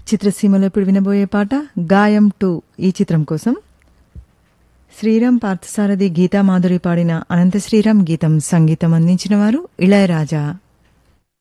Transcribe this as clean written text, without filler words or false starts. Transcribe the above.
చిత్రసీమలో ఇప్పుడు వినబోయే పాట గాయం 2 ఈ చిత్రం కోసం శ్రీరామ్ పార్థసారథి గీతా మాధురి పాడిన అనంత శ్రీరామ్ గీతం సంగీతం అందించిన వారు ఇళయరాజా.